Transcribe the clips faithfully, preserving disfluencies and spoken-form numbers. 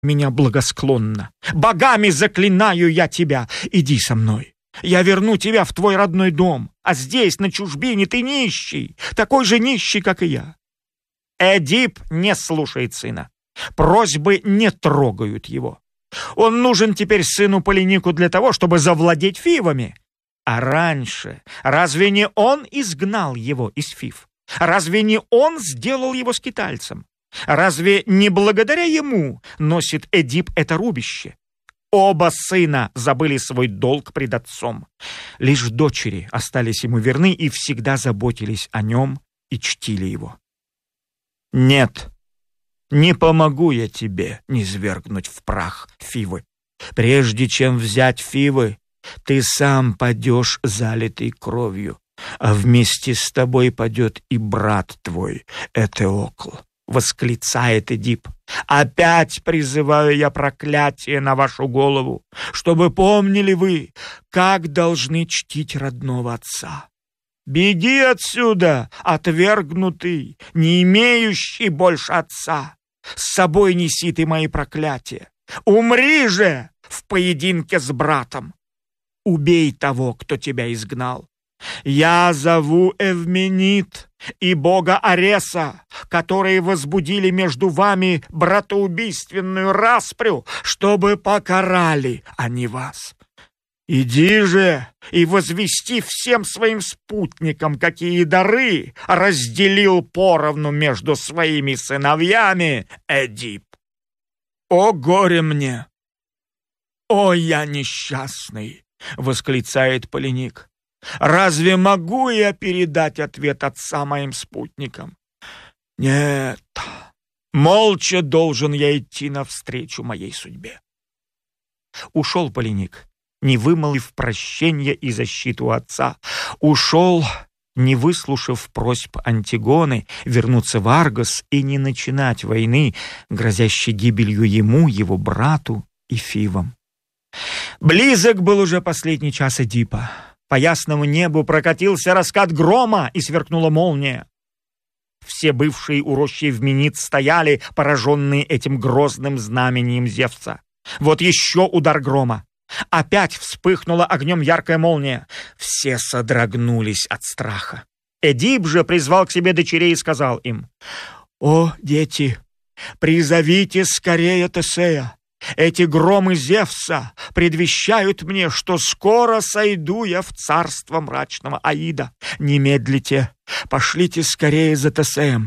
меня благосклонно. Богами заклинаю я тебя, иди со мной. Я верну тебя в твой родной дом, а здесь, на чужбине, ты нищий, такой же нищий, как и я». Эдип не слушает сына. Просьбы не трогают его. Он нужен теперь сыну Полинику для того, чтобы завладеть Фивами. А раньше разве не он изгнал его из Фив? Разве не он сделал его скитальцем? Разве не благодаря ему носит Эдип это рубище? Оба сына забыли свой долг пред отцом. Лишь дочери остались ему верны и всегда заботились о нем и чтили его. «Нет, не помогу я тебе низвергнуть в прах Фивы. Прежде чем взять Фивы, ты сам падешь залитый кровью, а вместе с тобой падет и брат твой, Этеокл», — восклицает Эдип. «Опять призываю я проклятие на вашу голову, чтобы помнили вы, как должны чтить родного отца. Беги отсюда, отвергнутый, не имеющий больше отца. С собой неси ты мои проклятия. Умри же в поединке с братом. Убей того, кто тебя изгнал. Я зову Эвменит и бога Ареса, которые возбудили между вами братоубийственную распрю, чтобы покарали они вас. Иди же и возвести всем своим спутникам, какие дары разделил поровну между своими сыновьями Эдип. О, горе мне! О, я несчастный! — восклицает Полиник. «Разве могу я передать ответ отца моим спутникам? Нет, молча должен я идти навстречу моей судьбе». Ушел Полиник, не вымолвив прощения и защиту отца. Ушел, не выслушав просьб Антигоны вернуться в Аргос и не начинать войны, грозящей гибелью ему, его брату и Фивам. Близок был уже последний час Эдипа. По ясному небу прокатился раскат грома и сверкнула молния. Все бывшие у рощи Эвменит стояли, пораженные этим грозным знамением Зевса. Вот еще удар грома. Опять вспыхнула огнем яркая молния. Все содрогнулись от страха. Эдип же призвал к себе дочерей и сказал им: «О, дети, призовите скорее Тесея. Эти громы Зевса предвещают мне, что скоро сойду я в царство мрачного Аида. Не медлите, пошлите скорее за Тесеем.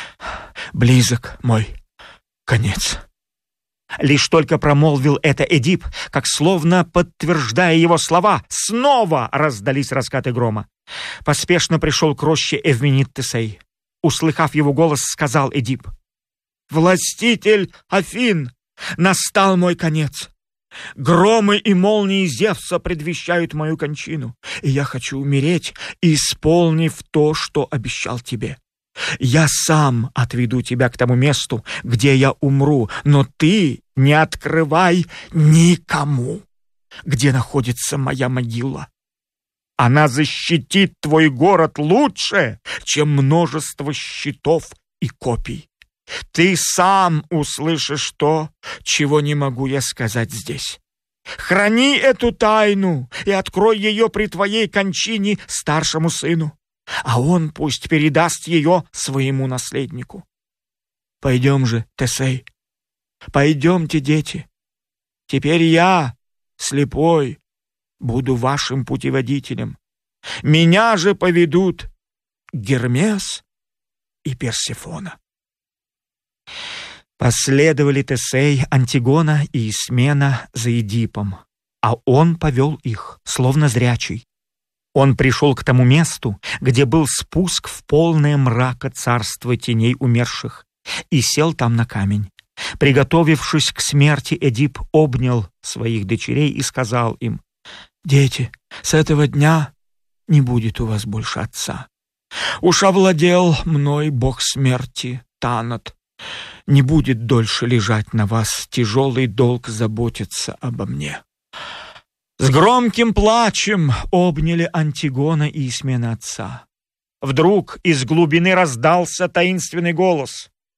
Близок мой конец». Лишь только промолвил это Эдип, как словно подтверждая его слова, снова раздались раскаты грома. Поспешно пришел к роще Эвменит Тесей. Услыхав его голос, сказал Эдип: «Властитель Афин, настал мой конец. Громы и молнии Зевса предвещают мою кончину, и я хочу умереть, исполнив то, что обещал тебе. Я сам отведу тебя к тому месту, где я умру, но ты не открывай никому, где находится моя могила. Она защитит твой город лучше, чем множество щитов и копий. Ты сам услышишь то, чего не могу я сказать здесь. Храни эту тайну и открой ее при твоей кончине старшему сыну, а он пусть передаст ее своему наследнику. Пойдем же, Тесей, пойдемте, дети. Теперь я, слепой, буду вашим путеводителем. Меня же поведут Гермес и Персефона». Последовали Тесей, Антигона и Исмена за Эдипом, а он повел их, словно зрячий. Он пришел к тому месту, где был спуск в полное мрака царства теней умерших, и сел там на камень. Приготовившись к смерти, Эдип обнял своих дочерей и сказал им: «Дети, с этого дня не будет у вас больше отца. Уж овладел мной бог смерти Танат. Не будет дольше лежать на вас тяжелый долг заботиться обо мне». С громким плачем обняли Антигона и Исмена отца. Вдруг из глубины раздался таинственный голос: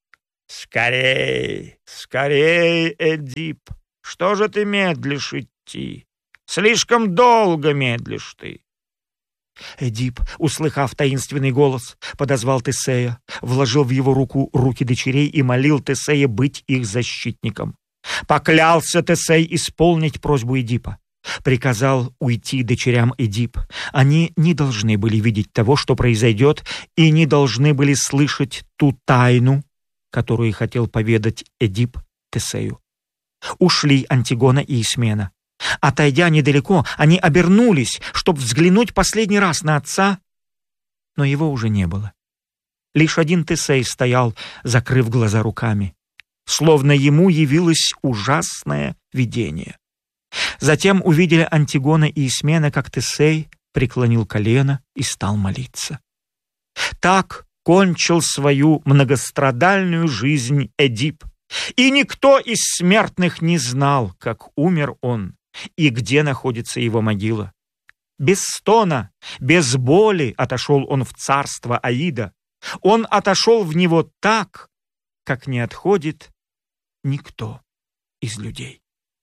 Скорей, скорей, Эдип, что же ты медлишь идти? Слишком долго медлишь ты. Эдип, услыхав таинственный голос, подозвал Тесея, вложил в его руку руки дочерей и молил Тесея быть их защитником. Поклялся Тесей исполнить просьбу Эдипа. Приказал уйти дочерям Эдип. Они не должны были видеть того, что произойдет, и не должны были слышать ту тайну, которую хотел поведать Эдип Тесею. Ушли Антигона и Исмена. Отойдя недалеко, они обернулись, чтобы взглянуть последний раз на отца, но его уже не было. Лишь один Тесей стоял, закрыв глаза руками, словно ему явилось ужасное видение. Затем увидели Антигона и Исмена, как Тесей преклонил колено и стал молиться. Так кончил свою многострадальную жизнь Эдип, и никто из смертных не знал, как умер он и где находится его могила. Без стона, без боли отошел он в царство Аида. Он отошел в него так, как не отходит никто из людей.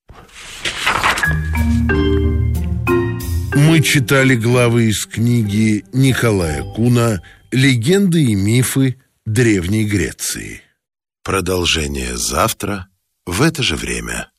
Мы читали главы из книги Николая Куна «Легенды и мифы Древней Греции». Продолжение завтра в это же время.